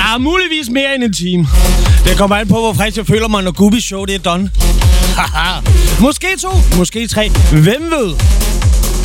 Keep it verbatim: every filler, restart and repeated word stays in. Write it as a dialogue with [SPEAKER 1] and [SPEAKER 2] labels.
[SPEAKER 1] Ah, muligvis mere end en time. Det kommer an på, hvor frisk jeg føler mig, når Gubis show det er done. Måske to, måske tre. Hvem ved?